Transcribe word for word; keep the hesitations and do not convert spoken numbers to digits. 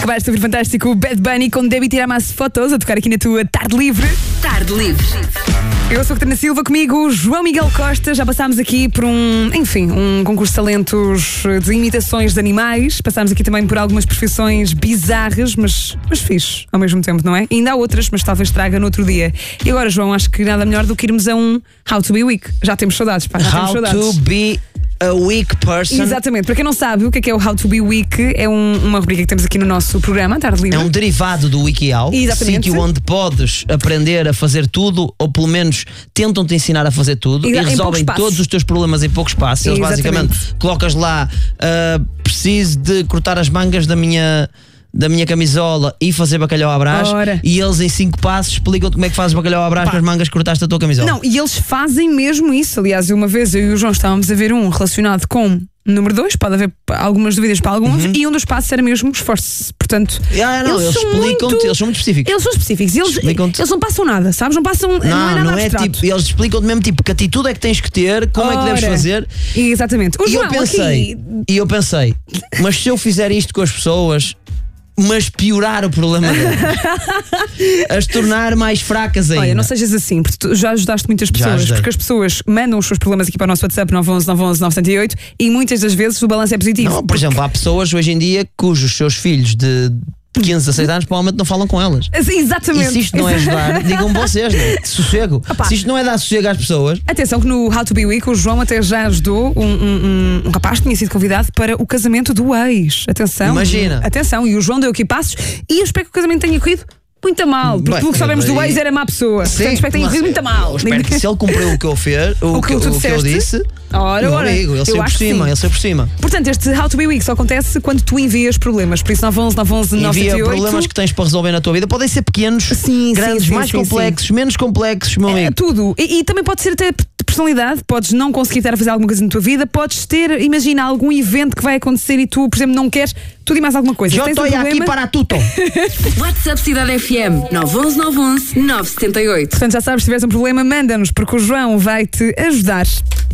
Acabaste de ouvir fantástico Bad Bunny com Debbie Tiramassa Fotos a tocar aqui na tua Tarde Livre. Tarde Livre. Eu sou a Catarina Silva, comigo João Miguel Costa. Já passámos aqui por um, enfim, um concurso de talentos de imitações de animais. Passámos aqui também por algumas profissões bizarras, mas, mas fixe ao mesmo tempo, não é? E ainda há outras, mas talvez traga no outro dia. E agora, João, acho que nada melhor do que irmos a um How to Be Weak. Já temos saudades, pá, já How temos saudades. to be a weak person. Exatamente, para quem não sabe o que é, que é o How to Be Weak, é um, uma rubrica que temos aqui no nosso programa, Tarde Livre. É um derivado do WikiHow, Exatamente. sítio onde podes aprender a fazer tudo, ou pelo menos tentam-te ensinar a fazer tudo. Exa- e em resolvem poucos todos os teus problemas em poucos passos. Eles Exatamente. basicamente colocas lá, ah, preciso de cortar as mangas da minha, da minha camisola e fazer bacalhau à brás. Ora. E eles em cinco passos explicam-te como é que fazes bacalhau à brás com as mangas que cortaste da tua camisola. Não, e eles fazem mesmo isso. Aliás, uma vez eu e o João estávamos a ver um relacionado com número dois, pode haver algumas dúvidas para alguns, Uhum. e um dos passos era mesmo esforço-se. Portanto, Ah, não, eles são explicam-te, muito- eles são muito específicos. Eles são específicos. Eles, Explicam-te. eles não passam nada, sabes? Não passam. Não, é Não, nada não é abstrato. tipo, eles explicam-te mesmo tipo que atitude é que tens que ter, como é que deves Ora. fazer. Exatamente. O E João eu pensei, aqui. e eu pensei, mas se eu fizer isto com as pessoas, mas piorar o problema delas, as tornar mais fracas ainda. Olha, não sejas assim, porque tu já ajudaste muitas pessoas, ajudei. porque as pessoas mandam os seus problemas aqui para o nosso WhatsApp nove um um nove um um nove sete oito e muitas das vezes o balanço é positivo. Não, por exemplo, há pessoas hoje em dia cujos seus filhos de quinze, dezasseis anos provavelmente não falam com elas. Assim, exatamente. E se isto não é ajudar, digam vocês, né? De sossego. Se isto não é dar sossego às pessoas. Atenção que no How to Be Weak o João até já ajudou um, um, um, um rapaz que tinha sido convidado para o casamento do ex. Atenção. Imagina. Atenção, e o João deu aqui passos e eu espero que o casamento tenha corrido muito a mal. Porque Bem, pelo que sabemos do bem, ex era má pessoa. Portanto, espero que tenha mas corrido muito a mal. eu espero que se ele cumpriu o que eu fiz, o, O que que, tu o que eu disseste? disse, Ora, meu ora. amigo, ele Eu saiu por acho que cima, sim. ele saiu por cima. Portanto, este How to Be Weak só acontece quando tu envias problemas. Por isso nove um um nove um um nove Envia sete oito. problemas que tens para resolver na tua vida. Podem ser pequenos, Sim, grandes, sim, sim, mais sim, complexos, menos complexos, meu É amigo. tudo. E, e também pode ser até de personalidade. Podes não conseguir estar a fazer alguma coisa na tua vida. Podes ter, imagina, algum evento que vai acontecer e tu, por exemplo, não queres tudo e mais alguma coisa. Eu Tens um estou aqui problema? para tudo. WhatsApp Cidade F M nove um um nove um um nove sete oito. Portanto, já sabes, se tiveres um problema, manda-nos, porque o João vai te ajudar.